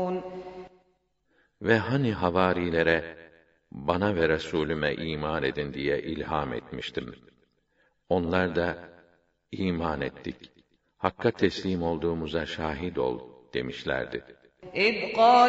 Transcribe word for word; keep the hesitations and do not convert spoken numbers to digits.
Ve hani havarilere, bana ve Resulüme iman edin diye ilham etmiştim. Onlar da, iman ettik, Hakk'a teslim olduğumuza şahit ol demişlerdi. إذ قال